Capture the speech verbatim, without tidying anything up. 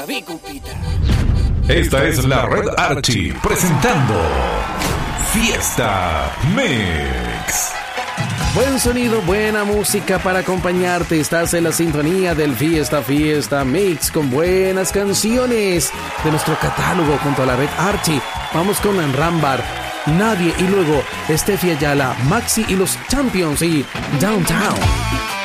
vi, compita. Esta es la Red Archie presentando Fiesta Mix. Buen sonido, buena música para acompañarte. Estás en la sintonía del Fiesta Fiesta Mix con buenas canciones de nuestro catálogo junto a la Red Archie. Vamos con Rambar, Nadie y luego Steffi Ayala, Maxi y los Champions y Downtown.